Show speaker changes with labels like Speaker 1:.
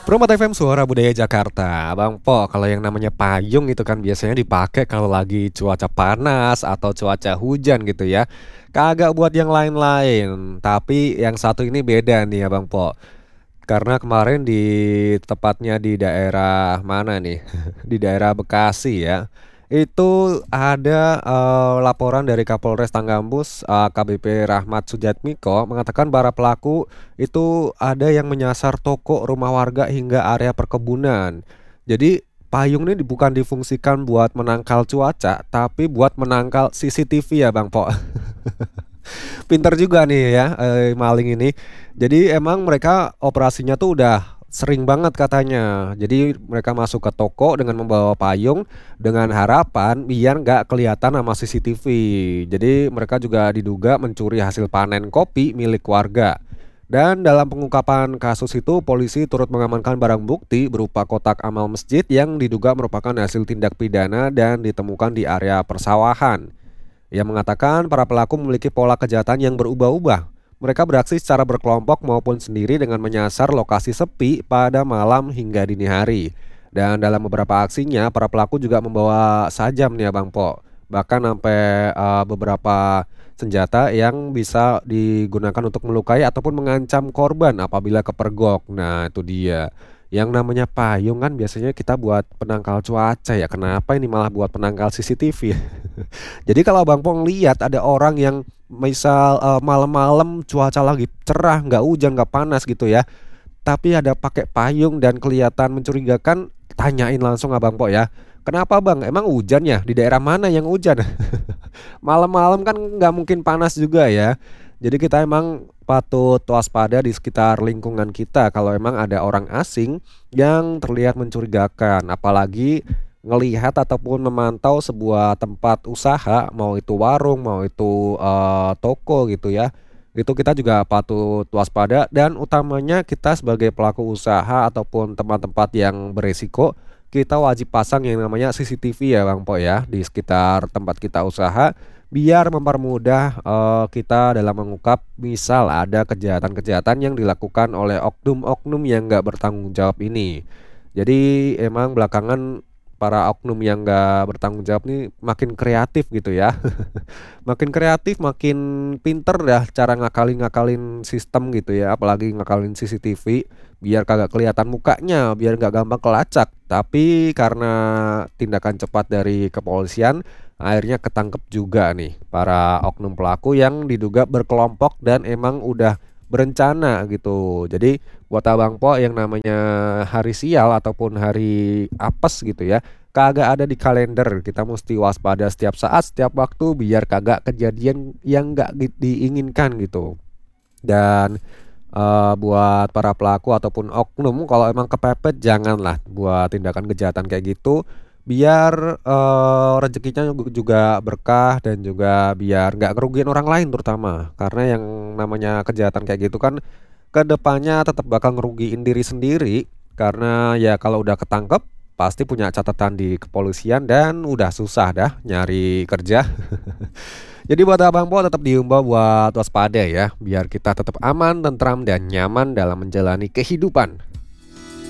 Speaker 1: Permata FM Suara Budaya Jakarta. Bang Po, kalau yang namanya payung itu kan biasanya dipakai kalau lagi cuaca panas atau cuaca hujan gitu ya. Kagak buat yang lain-lain. Tapi yang satu ini beda nih ya Bang Po. Karena kemarin tepatnya di daerah mana nih? Di daerah Bekasi ya. Itu ada laporan dari Kapolres Tanggambus, AKBP Rahmat Sujatmiko mengatakan para pelaku itu ada yang menyasar toko, rumah warga hingga area perkebunan. Jadi payung ini bukan difungsikan buat menangkal cuaca, tapi buat menangkal CCTV ya Bang Po. Pinter juga nih ya, maling ini. Jadi emang mereka operasinya tuh udah sering banget katanya. Jadi mereka masuk ke toko dengan membawa payung dengan harapan biar nggak kelihatan sama CCTV. Jadi mereka juga diduga mencuri hasil panen kopi milik warga. Dan dalam pengungkapan kasus itu, polisi turut mengamankan barang bukti berupa kotak amal masjid yang diduga merupakan hasil tindak pidana dan ditemukan di area persawahan. Ia mengatakan para pelaku memiliki pola kejahatan yang berubah-ubah. Mereka beraksi secara berkelompok maupun sendiri dengan menyasar lokasi sepi pada malam hingga dini hari. Dan dalam beberapa aksinya, para pelaku juga membawa sajam nih ya Bang Po. Bahkan sampai beberapa senjata yang bisa digunakan untuk melukai ataupun mengancam korban apabila kepergok. Nah, itu dia. Yang namanya payung kan biasanya kita buat penangkal cuaca ya. Kenapa ini malah buat penangkal CCTV? Jadi kalau Bang Pong lihat ada orang yang misal malam-malam cuaca lagi cerah, nggak hujan, nggak panas gitu ya, tapi ada pakai payung dan kelihatan mencurigakan, tanyain langsung Abang Po ya. Kenapa Bang? Emang hujan ya? Di daerah mana yang hujan? Malam-malam kan nggak mungkin panas juga ya. Jadi kita emang patut waspada di sekitar lingkungan kita kalau emang ada orang asing yang terlihat mencurigakan, apalagi ngelihat ataupun memantau sebuah tempat usaha, mau itu warung, mau itu toko gitu ya. Itu kita juga patut waspada dan utamanya kita sebagai pelaku usaha ataupun tempat-tempat yang beresiko, kita wajib pasang yang namanya CCTV ya Bang Po ya di sekitar tempat kita usaha biar mempermudah kita dalam mengungkap misal ada kejahatan-kejahatan yang dilakukan oleh oknum-oknum yang nggak bertanggung jawab ini. Jadi emang belakangan para oknum yang nggak bertanggung jawab nih makin kreatif gitu ya. Makin kreatif, makin pinter dah cara ngakalin-ngakalin sistem gitu ya, apalagi ngakalin CCTV biar kagak kelihatan mukanya, biar nggak gampang kelacak. Tapi karena tindakan cepat dari kepolisian, akhirnya ketangkep juga nih para oknum pelaku yang diduga berkelompok dan emang udah berencana gitu. Jadi buat Abang Po yang namanya hari sial ataupun hari apes gitu ya, kagak ada di kalender. Kita mesti waspada setiap saat, setiap waktu biar kagak kejadian yang nggak diinginkan gitu. Dan buat para pelaku ataupun oknum kalau emang kepepet janganlah buat tindakan kejahatan kayak gitu biar rezekinya juga berkah dan juga biar nggak kerugian orang lain terutama karena yang namanya kejahatan kayak gitu kan kedepannya tetap bakal ngerugiin diri sendiri karena ya kalau udah ketangkep pasti punya catatan di kepolisian dan udah susah dah nyari kerja. Jadi buat Abang Po tetap diimbau buat waspada ya biar kita tetap aman, tentram dan nyaman dalam menjalani kehidupan.